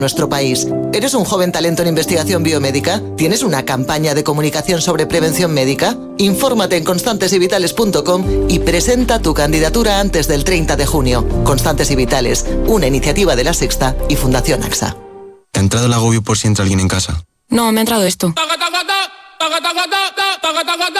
nuestro país. ¿Eres un joven talento en investigación biomédica? ¿Tienes una campaña de comunicación sobre prevención médica? Infórmate en constantesyvitales.com y presenta tu candidatura antes del 30 de junio. Constantes y Vitales, una iniciativa de La Sexta y Fundación AXA. ¿Te ha entrado el agobio por si entra alguien en casa? No, me ha entrado esto.